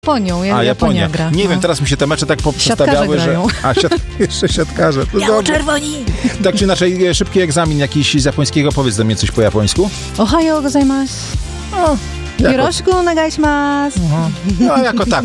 Japonią, Japonia gra. Nie wiem, teraz mi się te mecze tak poprzestawiały, że... Jeszcze siatkarze. Biało-czerwoni! Tak czy inaczej, szybki egzamin jakiś z japońskiego. Powiedz do mnie coś po japońsku. Ohayou gozaimasu. Yoroshiku onegai shimasu. No, jako tak.